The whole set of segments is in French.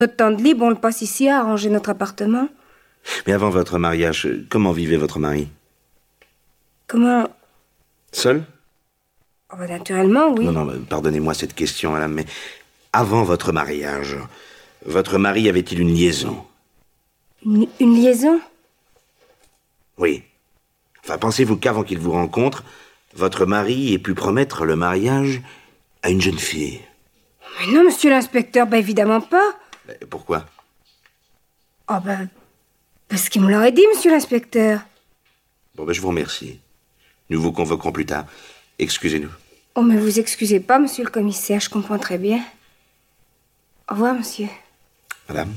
Notre temps de libre, on le passe ici à arranger notre appartement. Mais avant votre mariage, comment vivait votre mari? Comment... Seul? Oh, bah, naturellement, oui. Non, pardonnez-moi cette question, madame, mais avant votre mariage, votre mari avait-il une liaison? Une liaison? Oui. Enfin, pensez-vous qu'avant qu'il vous rencontre, votre mari ait pu promettre le mariage à une jeune fille? Mais non, monsieur l'inspecteur, bah évidemment pas. Pourquoi? Oh, bah... Parce qu'il me l'aurait dit, monsieur l'inspecteur. Bon, ben, je vous remercie. Nous vous convoquerons plus tard. Excusez-nous. Oh, mais vous excusez pas, monsieur le commissaire, je comprends très bien. Au revoir, monsieur. Madame?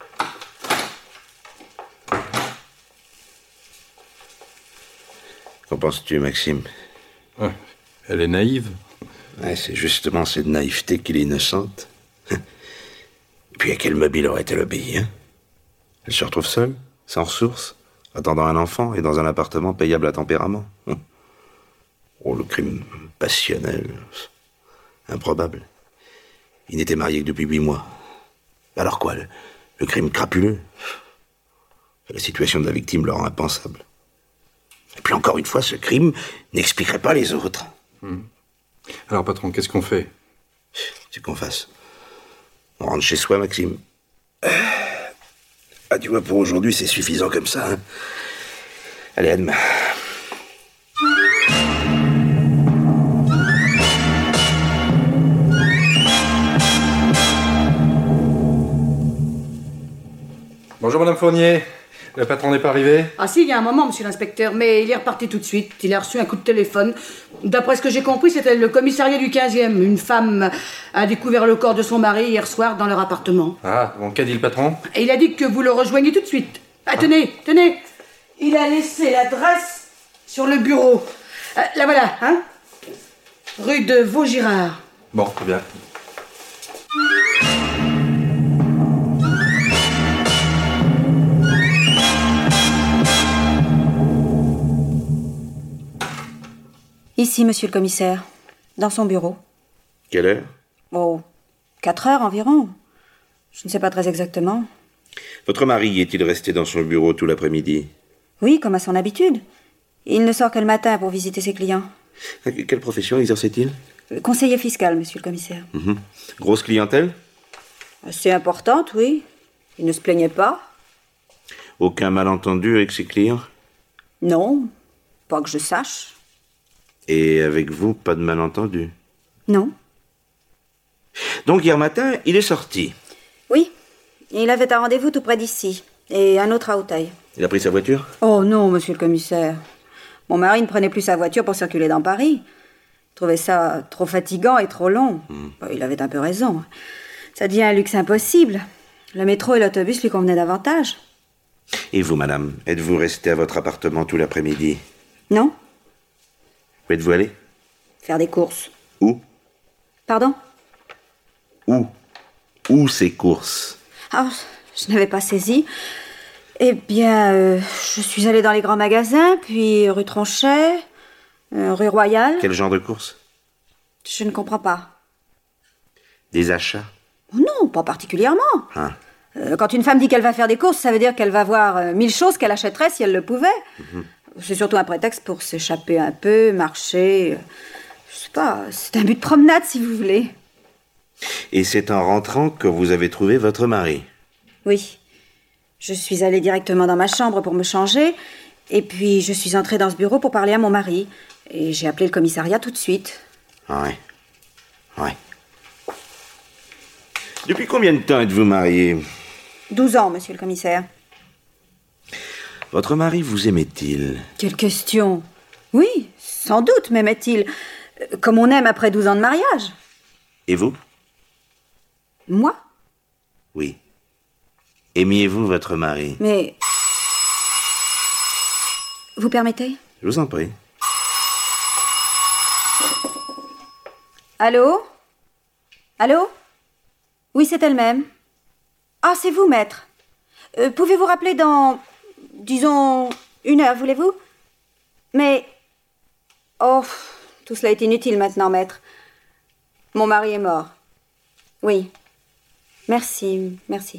Qu'en penses-tu, Maxime? Ouais, elle est naïve. Ouais, c'est justement cette naïveté qui est innocente. Et puis à quel mobile aurait-elle obéi, hein? Elle se retrouve seule, sans ressources, attendant un enfant et dans un appartement payable à tempérament. Oh, le crime passionnel. Improbable. Il n'était marié que depuis 8 mois. Alors quoi, le crime crapuleux? La situation de la victime le rend impensable. Et puis encore une fois, ce crime n'expliquerait pas les autres. Alors, patron, qu'est-ce qu'on fait? C'est qu'on fasse. On rentre chez soi, Maxime. Ah, tu vois, pour aujourd'hui, c'est suffisant comme ça. Hein. Allez, à demain. Bonjour, Madame Fournier. Le patron n'est pas arrivé? Ah si, il y a un moment, monsieur l'inspecteur, mais il est reparti tout de suite. Il a reçu un coup de téléphone. D'après ce que j'ai compris, c'était le commissariat du 15e. Une femme a découvert le corps de son mari hier soir dans leur appartement. Ah, bon, qu'a dit le patron? Et il a dit que vous le rejoignez tout de suite. Ah, tenez. Il a laissé l'adresse sur le bureau. La voilà, hein? Rue de Vaugirard. Bon, très bien. Ici, monsieur le commissaire, dans son bureau. Quelle heure? Oh, 4 heures environ. Je ne sais pas très exactement. Votre mari est-il resté dans son bureau tout l'après-midi? Oui, comme à son habitude. Il ne sort que le matin pour visiter ses clients. Quelle profession exerçait-il? Conseiller fiscal, monsieur le commissaire. Grosse clientèle? Assez importante, oui. Il ne se plaignait pas. Aucun malentendu avec ses clients? Non, pas que je sache. Et avec vous, pas de malentendu? Non. Donc hier matin, il est sorti. Oui, il avait un rendez-vous tout près d'ici. Et un autre à Auteuil. Il a pris sa voiture? Oh non, monsieur le commissaire. Mon mari ne prenait plus sa voiture pour circuler dans Paris. Il trouvait ça trop fatigant et trop long. Il avait un peu raison. Ça devient un luxe impossible. Le métro et l'autobus lui convenaient davantage. Et vous, madame, êtes-vous restée à votre appartement tout l'après-midi? Non? Où êtes-vous allée? Faire des courses. Où? Pardon? Où? Où ces courses? Ah, je n'avais pas saisi. Eh bien, je suis allée dans les grands magasins, puis rue Tronchet, rue Royale. Quel genre de courses? Je ne comprends pas. Des achats? Oh non, pas particulièrement. Ah. Quand une femme dit qu'elle va faire des courses, ça veut dire qu'elle va voir 1000 choses qu'elle achèterait si elle le pouvait. C'est surtout un prétexte pour s'échapper un peu, marcher. Je sais pas, c'est un but de promenade si vous voulez. Et c'est en rentrant que vous avez trouvé votre mari? Oui. Je suis allée directement dans ma chambre pour me changer, et puis je suis entrée dans ce bureau pour parler à mon mari. Et j'ai appelé le commissariat tout de suite. Ouais. Depuis combien de temps êtes-vous mariés? 12 ans, monsieur le commissaire. Votre mari vous aimait-il? Quelle question! Oui, sans doute m'aimait-il. Comme on aime après 12 ans de mariage. Et vous? Moi? Oui. Aimiez-vous votre mari? Mais... Vous permettez? Je vous en prie. Allô? Allô? Oui, c'est elle-même. Ah, c'est vous, maître. Pouvez-vous rappeler dans... disons... 1 heure, voulez-vous? Mais... Oh, tout cela est inutile maintenant, maître. Mon mari est mort. Oui. Merci, merci.